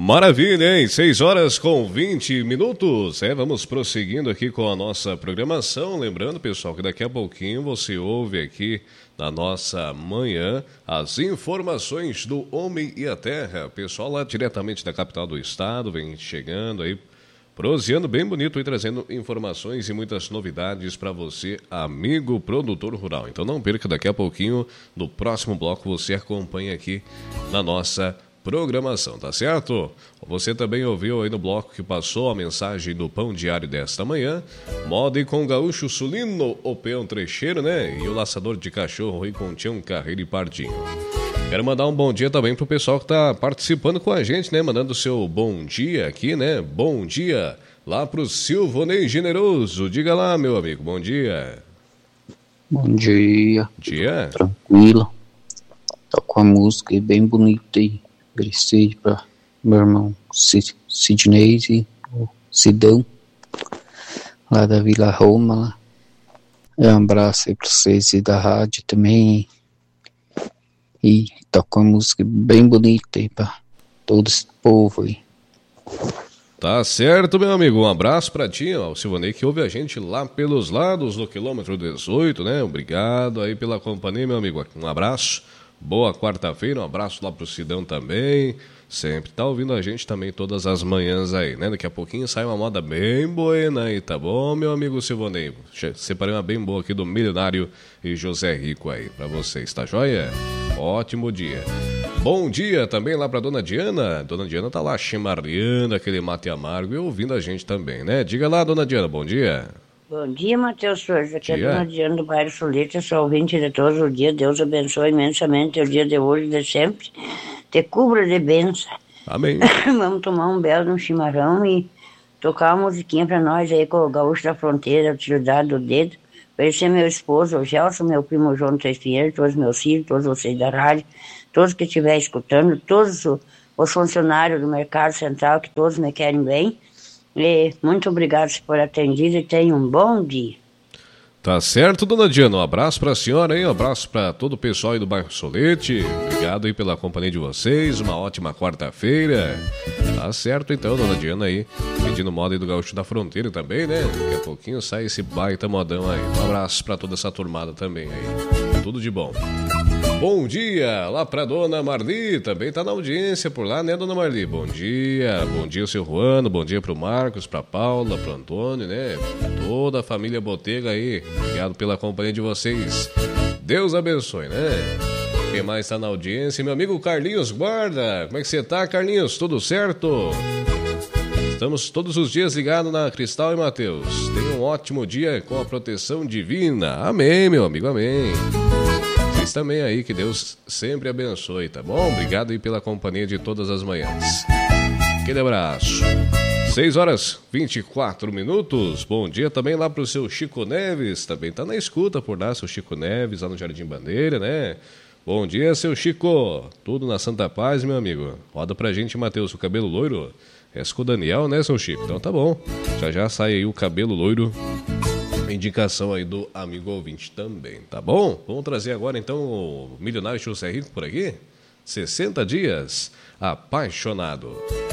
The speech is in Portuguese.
Maravilha, hein? 6h20. Vamos prosseguindo aqui com a nossa programação. Lembrando, pessoal, que daqui a pouquinho você ouve aqui na nossa manhã as informações do Homem e a Terra. Pessoal lá diretamente da capital do estado, vem chegando aí, proseando bem bonito e trazendo informações e muitas novidades para você, amigo produtor rural. Então não perca, daqui a pouquinho, no próximo bloco, você acompanha aqui na nossa programação, tá certo? Você também ouviu aí no bloco que passou a mensagem do Pão Diário desta manhã. Moda com gaúcho sulino, o peão trecheiro, né? E o laçador de cachorro aí com Tião Carreiro e Pardinho. Quero mandar um bom dia também pro pessoal que tá participando com a gente, né? Mandando o seu bom dia aqui, né? Bom dia lá pro Silvonei Generoso. Diga lá, meu amigo, bom dia. Bom dia. Dia. Tranquilo. Tá com a música aí bem bonita aí. Ofereci para meu irmão Sidney e o Sidão, lá da Vila Roma. Lá. Um abraço aí para vocês e da rádio também. E tá com uma música bem bonita aí para todo esse povo aí. Tá certo, meu amigo. Um abraço para ti, ó, o Silvanei, que ouve a gente lá pelos lados do quilômetro 18, né? Obrigado aí pela companhia, meu amigo. Um abraço. Boa quarta-feira, um abraço lá pro Sidão também, sempre tá ouvindo a gente também todas as manhãs aí, né? Daqui a pouquinho sai uma moda bem buena aí, tá bom, meu amigo Silvonei? Separei uma bem boa aqui do Milionário e José Rico aí pra vocês, tá joia? Ótimo dia. Bom dia também lá pra Dona Diana. Dona Diana tá lá chimarreando aquele mate amargo e ouvindo a gente também, né? Diga lá, Dona Diana, bom dia. Bom dia, Matheus Souza. Aqui é a Dona Diana do bairro Solita, sou ouvinte de todos os dias. Deus abençoe imensamente o dia de hoje e de sempre. Te cubra de bênção. Amém. Vamos tomar um belo no chimarrão e tocar uma musiquinha pra nós aí com o Gaúcho da Fronteira, a Utilidade do Dedo. Conhecer meu esposo, o Gelson, meu primo João Três Pinheiros, todos meus filhos, todos vocês da rádio, todos que estiverem escutando, todos os funcionários do Mercado Central, que todos me querem bem. E muito obrigado por atendido e tenha um bom dia. Tá certo, Dona Diana. Um abraço pra senhora aí, um abraço pra todo o pessoal aí do bairro Solete. Obrigado aí pela companhia de vocês, uma ótima quarta-feira. Tá certo então, Dona Diana aí, pedindo moda aí do Gaúcho da Fronteira também, né? Daqui a pouquinho sai esse baita modão aí. Um abraço pra toda essa turmada também aí. Tudo de bom. Bom dia lá pra Dona Marli, também tá na audiência por lá, né, Dona Marli? Bom dia, seu Juano, bom dia pro Marcos, pra Paula, pro Antônio, né? Toda a família Botega aí, obrigado pela companhia de vocês. Deus abençoe, né? Quem mais tá na audiência? Meu amigo Carlinhos Guarda, como é que você tá, Carlinhos? Tudo certo? Estamos todos os dias ligados na Cristal e Matheus. Tenha um ótimo dia com a proteção divina. Amém, meu amigo, amém. Também aí, que Deus sempre abençoe, tá bom? Obrigado aí pela companhia de todas as manhãs. Aquele abraço. 6h24. Bom dia também lá pro seu Chico Neves, também tá na escuta por lá, seu Chico Neves, lá no Jardim Bandeira, né? Bom dia, seu Chico. Tudo na Santa Paz, meu amigo. Roda pra gente, Matheus, o cabelo loiro. É com o Daniel, né, seu Chico? Então tá bom. Já sai aí o cabelo loiro. Indicação aí do amigo ouvinte também, tá bom? Vamos trazer agora então o Milionário José Rico por aqui. 60 dias apaixonado.